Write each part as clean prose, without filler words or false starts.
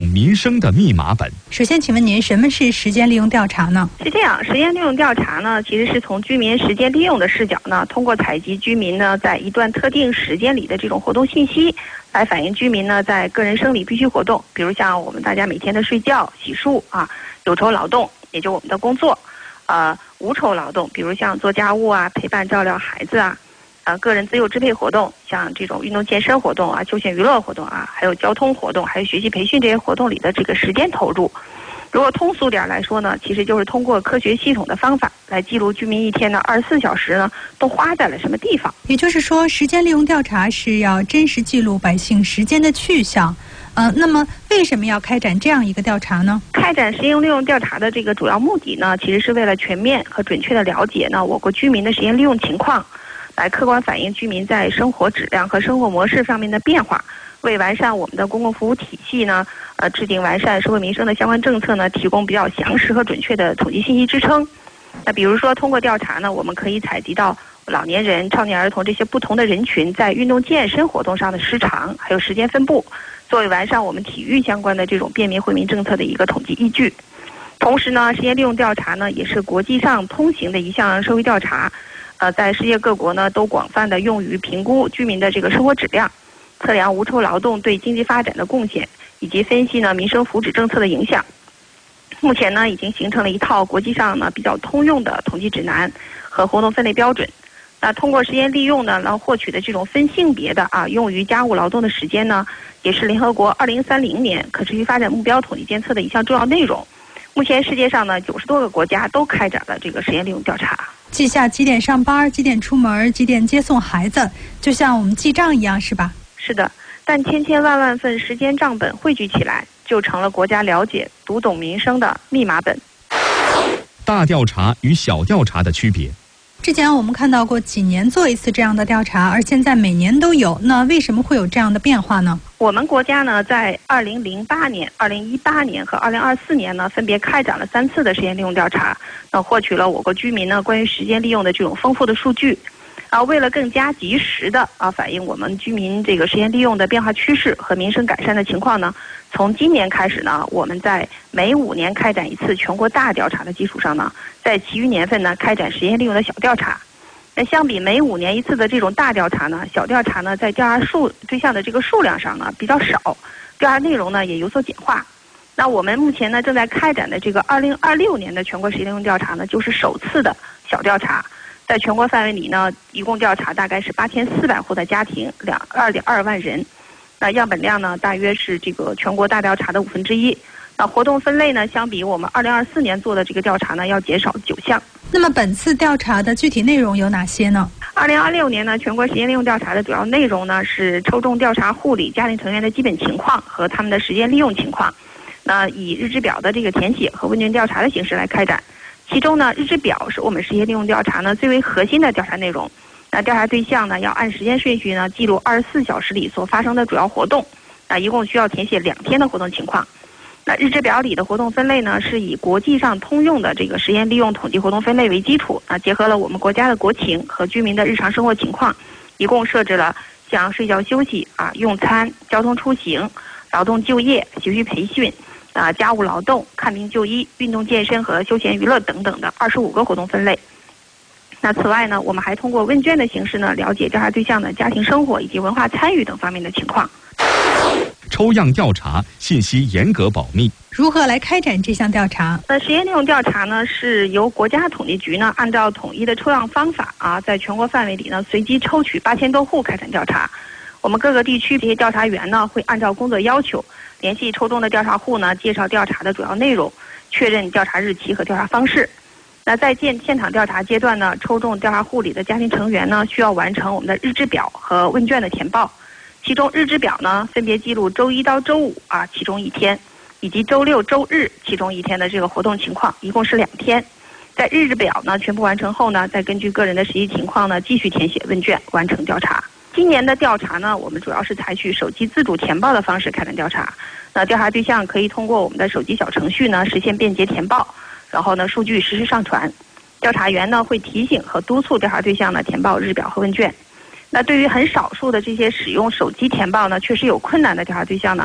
民生的密码本。 首先，请问您什么是时间利用调查呢？ 是这样，时间利用调查呢，其实是从居民时间利用的视角呢，通过采集居民呢在一段特定时间里的这种活动信息，来反映居民呢在个人生理必需活动，比如像我们大家每天的睡觉、洗漱啊，有酬劳动，也就我们的工作，无酬劳动，比如像做家务啊、陪伴照料孩子啊。个人自由支配活动，像这种运动健身活动啊、休闲娱乐活动啊，还有交通活动，还有学习培训这些活动里的这个时间投入。如果通俗点来说呢，其实就是通过科学系统的方法来记录居民一天的24小时呢都花在了什么地方。 也就是说，时间利用调查是要真实记录百姓时间的去向。那么为什么要开展这样一个调查呢？ 开展时间利用调查的这个主要目的呢，其实是为了全面和准确的了解呢我国居民的时间利用情况，来客观反映居民在生活质量和生活模式上面的变化，为完善我们的公共服务体系呢，制定完善社会民生的相关政策呢，提供比较详实和准确的统计信息支撑。那比如说，通过调查呢，我们可以采集到老年人、少年儿童这些不同的人群在运动健身活动上的时长，还有时间分布，作为完善我们体育相关的这种便民惠民政策的一个统计依据。同时呢，时间利用调查呢，也是国际上通行的一项社会调查。在世界各国呢，都广泛的用于评估居民的这个生活质量，测量无酬劳动对经济发展的贡献，以及分析呢民生福祉政策的影响。目前呢，已经形成了一套国际上呢比较通用的统计指南和活动分类标准。那通过时间利用呢，获取的这种分性别的用于家务劳动的时间呢，也是联合国2030年可持续发展目标统计监测的一项重要内容。目前世界上呢90多个国家都开展了这个时间利用调查。 记下几点上班、几点出门、几点接送孩子，就像我们记账一样，是吧？ 是的，但千千万万份时间账本汇聚起来，就成了国家了解、读懂民生的密码本。 大调查与小调查的区别。 之前我们看到过几年做一次这样的调查，而现在每年都有，那为什么会有这样的变化呢？ 我们国家呢，在2008年、2018年和2024年呢，分别开展了3次的时间利用调查，获取了我国居民呢关于时间利用的这种丰富的数据。为了更加及时的反映我们居民这个时间利用的变化趋势和民生改善的情况呢，从今年开始呢，我们在每5年开展一次全国大调查的基础上呢，在其余年份呢开展时间利用的小调查。那相比每5年一次的这种大调查呢，小调查呢在调查对象的这个数量上呢比较少，调查内容呢也有所简化。那我们目前呢正在开展的这个2026年的全国时间利用调查呢，就是首次的小调查。在全国范围里呢，一共调查大概是8400户的家庭，2.2万人。那样本量呢，大约是这个全国大调查的1/5。那活动分类呢，相比我们2024年做的这个调查呢，要减少9项。 那么本次调查的具体内容有哪些呢 ？2026年呢，全国时间利用调查的主要内容呢是抽中调查户里家庭成员的基本情况和他们的时间利用情况。那以日志表的这个填写和问卷调查的形式来开展。其中呢，日志表是我们时间利用调查呢最为核心的调查内容。那调查对象呢，要按时间顺序呢记录24小时里所发生的主要活动。那一共需要填写2天的活动情况。那日志表里的活动分类呢，是以国际上通用的这个时间利用统计活动分类为基础，结合了我们国家的国情和居民的日常生活情况，一共设置了像睡觉休息用餐、交通出行、劳动就业、学习培训。家务劳动、看病就医、运动健身和休闲娱乐等等的25个活动分类。那此外呢，我们还通过问卷的形式呢，了解调查对象的家庭生活以及文化参与等方面的情况。 抽样调查，信息严格保密。 如何来开展这项调查？ 时间利用调查呢，是由国家统计局呢，按照统一的抽样方法在全国范围里呢，随机抽取8000多户开展调查。我们各个地区这些调查员呢，会按照工作要求，联系抽中的调查户呢，介绍调查的主要内容，确认调查日期和调查方式。那在现场调查阶段呢，抽中调查户里的家庭成员呢，需要完成我们的日志表和问卷的填报。其中日志表呢，分别记录周1到周5其中1天，以及周6、周日其中1天的这个活动情况，一共是2天。在日志表呢全部完成后呢，再根据个人的实际情况呢，继续填写问卷，完成调查。今年的调查呢，我们主要是采取手机自主填报的方式开展调查。那调查对象可以通过我们的手机小程序呢，实现便捷填报，然后呢，数据实时上传。调查员呢会提醒和督促调查对象呢填报日表和问卷。那对于很少数的这些使用手机填报呢确实有困难的调查对象呢，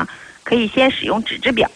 可以先使用纸质表，